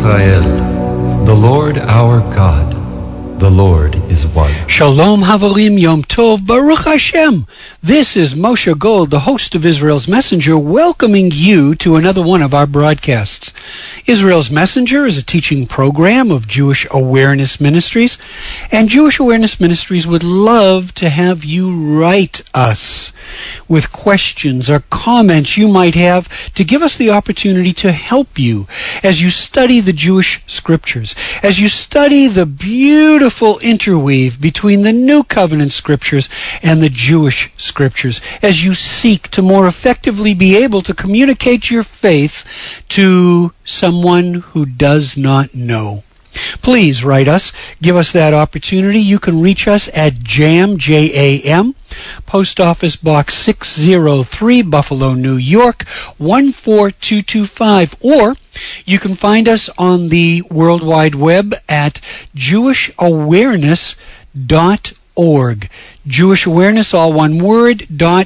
Yisrael, the Lord our God, the Lord is one. Shalom Havarim Yom Tov Baruch Hashem. This is Moshe Gold, the host of Israel's Messenger, welcoming you to another one of our broadcasts. Israel's Messenger is a teaching program of Jewish Awareness Ministries, and Jewish Awareness Ministries would love to have you write us with questions or comments you might have to give us the opportunity to help you as you study the Jewish scriptures, as you study the beautiful interweave between the New Covenant scriptures and the Jewish scriptures, as you seek to more effectively be able to communicate your faith to someone who does not know. Please write us. Give us that opportunity. You can reach us at JAM, J-A-M, Post Office Box 603, Buffalo, New York, 14225. Or you can find us on the World Wide Web at jewishawareness.org. Jewish Awareness, all one word,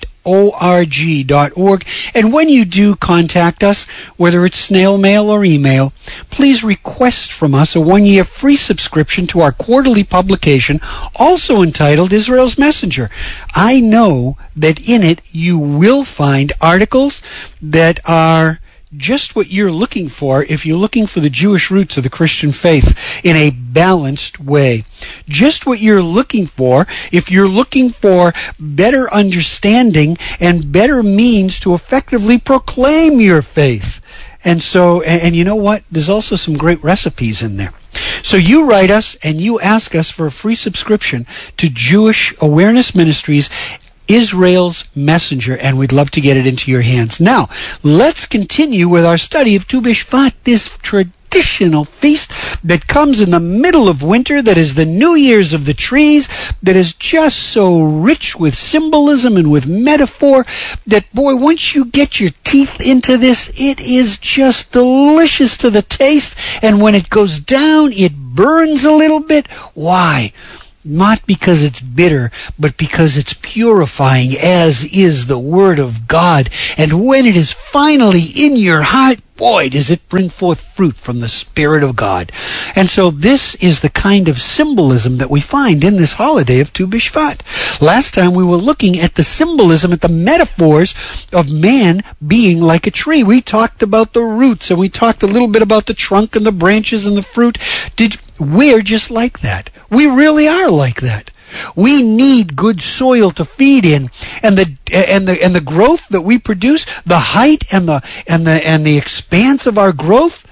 .org. And when you do contact us, whether it's snail mail or email, please request from us a 1-year free subscription to our quarterly publication, also entitled Israel's Messenger. I know that in it you will find articles that are just what you're looking for if you're looking for the Jewish roots of the Christian faith in a balanced way. Just what you're looking for if you're looking for better understanding and better means to effectively proclaim your faith. And you know what? There's also some great recipes in there. So you write us and you ask us for a free subscription to Jewish Awareness Ministries, Israel's Messenger, and we'd love to get it into your hands. Now, let's continue with our study of Tu B'Shvat, this traditional feast that comes in the middle of winter, that is the New Year's of the trees, that is just so rich with symbolism and with metaphor that, boy, once you get your teeth into this, it is just delicious to the taste, and when it goes down, it burns a little bit. Why? Not because it's bitter, but because it's purifying, as is the Word of God. And when it is finally in your heart, boy, does it bring forth fruit from the Spirit of God. And so this is the kind of symbolism that we find in this holiday of Tu B'Shvat. Last time we were looking at the symbolism, at the metaphors of man being like a tree. We talked about the roots, and we talked a little bit about the trunk and the branches and the fruit. We're just like that. We really are like that. We need good soil to feed in, and the growth that we produce, the height and the expanse of our growth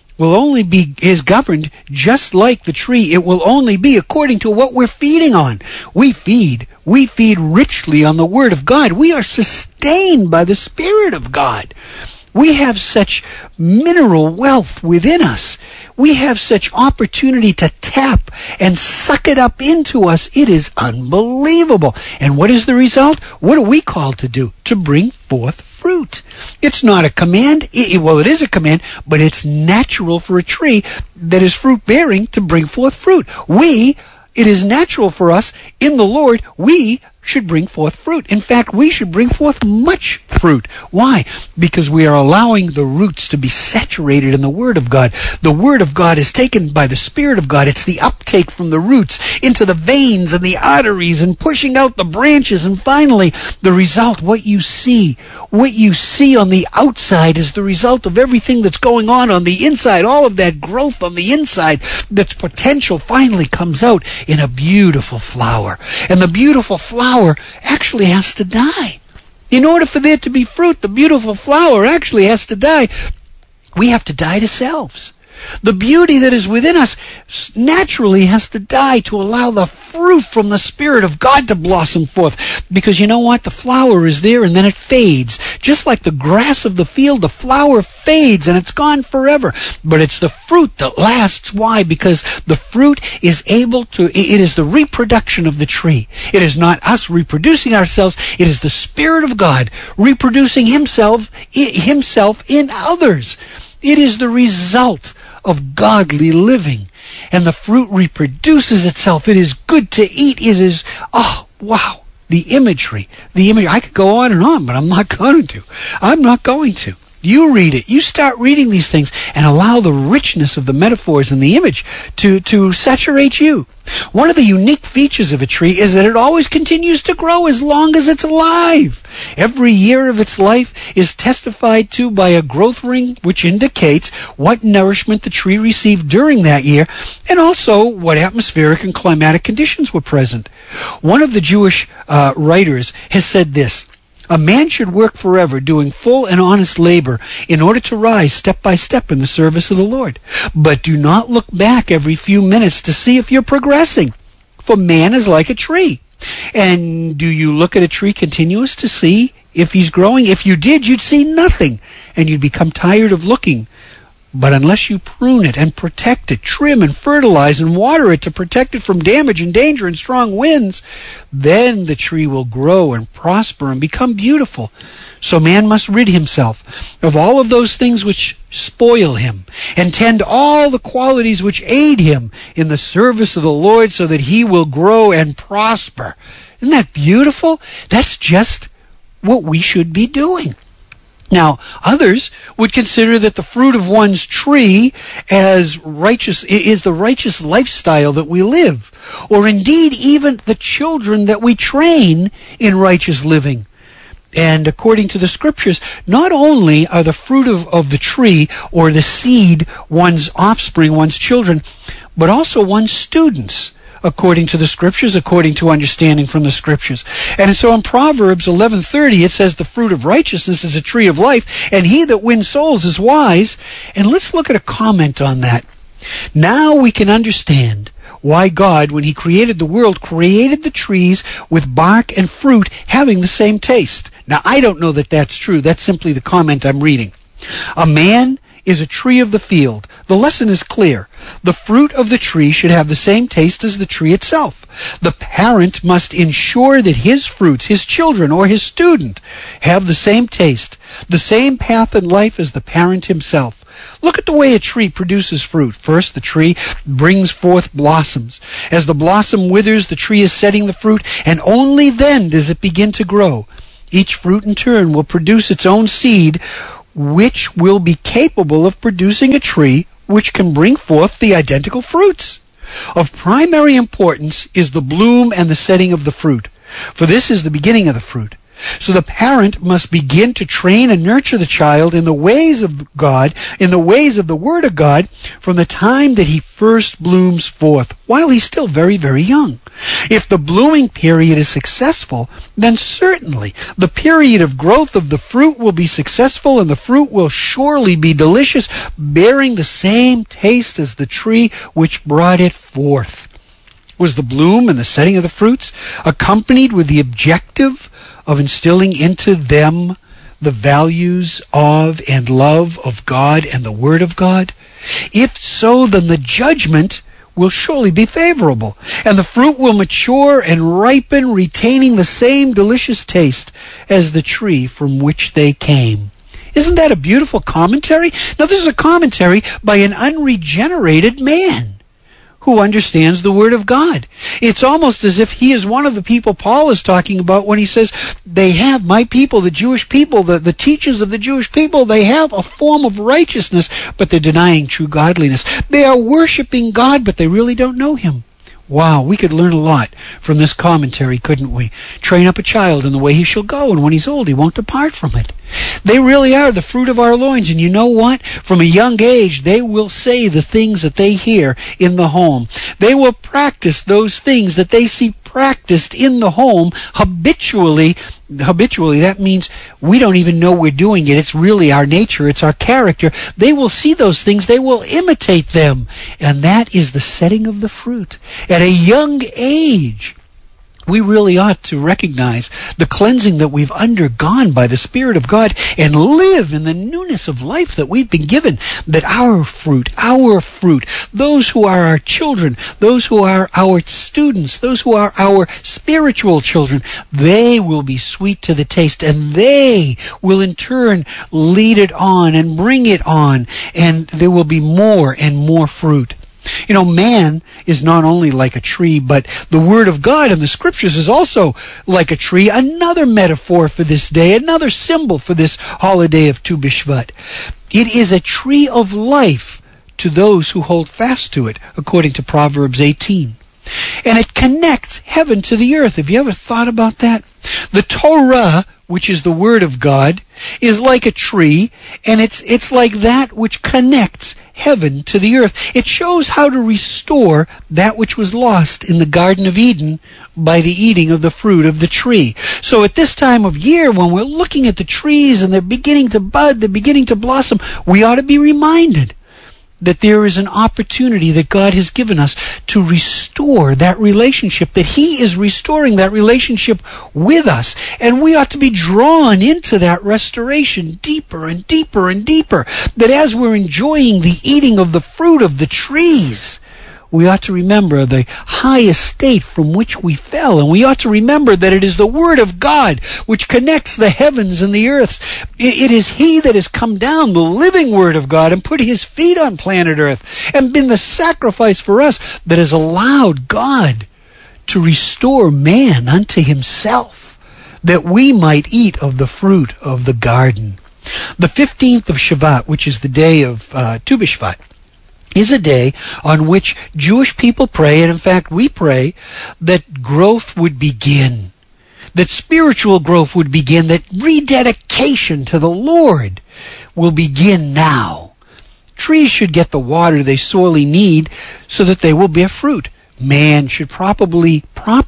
is governed just like the tree. It will only be according to what we're feeding on. We feed richly on the Word of God. We are sustained by the Spirit of God. We have such mineral wealth within us. We have such opportunity to tap and suck it up into us. It is unbelievable. And what is the result? What are we called to do? To bring forth fruit. It's not a command. It is a command, but it's natural for a tree that is fruit-bearing to bring forth fruit. It is natural for us in the Lord. We should bring forth fruit. In fact, we should bring forth much fruit. Why? Because we are allowing the roots to be saturated in the Word of God. The Word of God is taken by the Spirit of God. It's the uptake from the roots into the veins and the arteries and pushing out the branches. And finally, the result, what you see on the outside is the result of everything that's going on the inside. All of that growth on the inside, that's potential, finally comes out in a beautiful flower. And the beautiful flower actually has to die. In order for there to be fruit, the beautiful flower actually has to die. We have to die to selves. The beauty that is within us naturally has to die to allow the fruit from the Spirit of God to blossom forth. Because you know what? The flower is there and then it fades. Just like the grass of the field, the flower fades and it's gone forever. But it's the fruit that lasts. Why? Because the fruit is it is the reproduction of the tree. It is not us reproducing ourselves. It is the Spirit of God reproducing Himself in others. It is the result of godly living. And the fruit reproduces itself. It is good to eat. It is, oh, wow. The imagery. I could go on and on, but I'm not going to. You read it. You start reading these things and allow the richness of the metaphors and the image to saturate you. One of the unique features of a tree is that it always continues to grow as long as it's alive. Every year of its life is testified to by a growth ring which indicates what nourishment the tree received during that year and also what atmospheric and climatic conditions were present. One of the Jewish writers has said this: "A man should work forever, doing full and honest labor, in order to rise step by step in the service of the Lord. But do not look back every few minutes to see if you're progressing, for man is like a tree." And do you look at a tree continuous to see if he's growing? If you did, you'd see nothing, and you'd become tired of looking. But unless you prune it and protect it, trim and fertilize and water it to protect it from damage and danger and strong winds, then the tree will grow and prosper and become beautiful. So man must rid himself of all of those things which spoil him and tend all the qualities which aid him in the service of the Lord so that he will grow and prosper. Isn't that beautiful? That's just what we should be doing. Now, others would consider that the fruit of one's tree as righteous is the righteous lifestyle that we live, or indeed even the children that we train in righteous living. And according to the scriptures, not only are the fruit of the tree or the seed one's offspring, one's children, but also one's students, according to the scriptures, according to understanding from the scriptures. And so in Proverbs 11:30, it says, "The fruit of righteousness is a tree of life, and he that wins souls is wise." And let's look at a comment on that. Now we can understand why God, when he created the world, created the trees with bark and fruit having the same taste. Now, I don't know that that's true. That's simply the comment I'm reading. A man is a tree of the field. The lesson is clear. The fruit of the tree should have the same taste as the tree itself. The parent must ensure that his fruits, his children, or his student have the same taste, the same path in life as the parent himself. Look at the way a tree produces fruit. First, the tree brings forth blossoms. As the blossom withers, the tree is setting the fruit, and only then does it begin to grow. Each fruit in turn will produce its own seed, which will be capable of producing a tree which can bring forth the identical fruits. Of primary importance is the bloom and the setting of the fruit, for this is the beginning of the fruit. So the parent must begin to train and nurture the child in the ways of God, in the ways of the Word of God, from the time that he first blooms forth, while he's still very, very young. If the blooming period is successful, then certainly the period of growth of the fruit will be successful, and the fruit will surely be delicious, bearing the same taste as the tree which brought it forth. Was the bloom and the setting of the fruits accompanied with the objective of instilling into them the values of and love of God and the Word of God? If so, then the judgment will surely be favorable, and the fruit will mature and ripen, retaining the same delicious taste as the tree from which they came. Isn't that a beautiful commentary? Now, this is a commentary by an unregenerated man who understands the Word of God. It's almost as if he is one of the people Paul is talking about when he says, they have, my people, the Jewish people, the teachers of the Jewish people, they have a form of righteousness, but they're denying true godliness. They are worshiping God, but they really don't know him. Wow, we could learn a lot from this commentary, couldn't we? Train up a child in the way he shall go, and when he's old, he won't depart from it. They really are the fruit of our loins, and you know what? From a young age, they will say the things that they hear in the home. They will practice those things that they see practiced in the home habitually. That means we don't even know we're doing it. It's really our nature. It's our character. They will see those things. They will imitate them. And that is the setting of the fruit. At a young age, we really ought to recognize the cleansing that we've undergone by the Spirit of God and live in the newness of life that we've been given, that our fruit, those who are our children, those who are our students, those who are our spiritual children, they will be sweet to the taste, and they will in turn lead it on and bring it on, and there will be more and more fruit. You know, man is not only like a tree, but the Word of God in the Scriptures is also like a tree, another metaphor for this day, another symbol for this holiday of Tu B'Shvat. It is a tree of life to those who hold fast to it, according to Proverbs 18. And it connects heaven to the earth. Have you ever thought about that? The Torah, which is the Word of God, is like a tree, and it's like that which connects heaven to the earth. It shows how to restore that which was lost in the Garden of Eden by the eating of the fruit of the tree. So at this time of year, when we're looking at the trees and they're beginning to bud, they're beginning to blossom, we ought to be reminded that there is an opportunity that God has given us to restore that relationship, that He is restoring that relationship with us. And we ought to be drawn into that restoration deeper and deeper and deeper. That as we're enjoying the eating of the fruit of the trees, we ought to remember the high estate from which we fell. And we ought to remember that it is the Word of God which connects the heavens and the earth. It is He that has come down, the living Word of God, and put His feet on planet earth and been the sacrifice for us that has allowed God to restore man unto Himself, that we might eat of the fruit of the garden. The 15th of Shevat, which is the day of Tu B'Shvat, is a day on which Jewish people pray, and in fact we pray, that growth would begin, that spiritual growth would begin, that rededication to the Lord will begin now. Trees should get the water they sorely need so that they will bear fruit. Man should properly,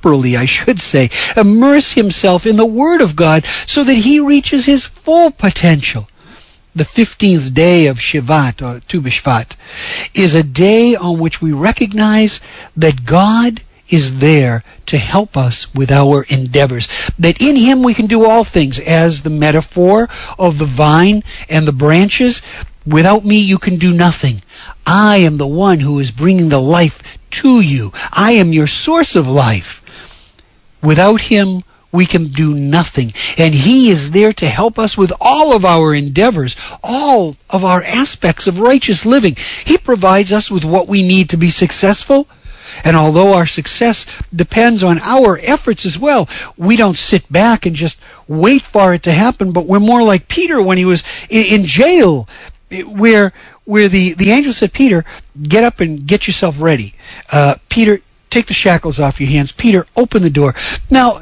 I should say, immerse himself in the Word of God so that he reaches his full potential. The 15th day of Shevat, or Tu B'Shvat, is a day on which we recognize that God is there to help us with our endeavors. That in Him we can do all things, as the metaphor of the vine and the branches. Without me you can do nothing. I am the one who is bringing the life to you. I am your source of life. Without Him we can do nothing. And He is there to help us with all of our endeavors, all of our aspects of righteous living. He provides us with what we need to be successful. And although our success depends on our efforts as well, we don't sit back and just wait for it to happen, but we're more like Peter when he was in jail, where the angel said, Peter, get up and get yourself ready. Peter, take the shackles off your hands. Peter, open the door. Now,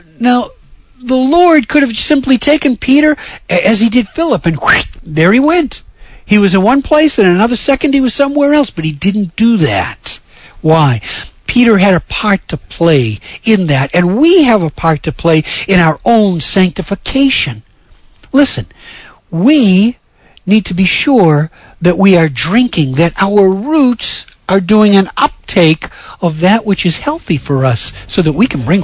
the Lord could have simply taken Peter as He did Philip, and whoosh, there he went. He was in one place, and in another second he was somewhere else, but He didn't do that. Why? Peter had a part to play in that, and we have a part to play in our own sanctification. Listen, we need to be sure that we are drinking, that our roots are doing an uptake of that which is healthy for us so that we can bring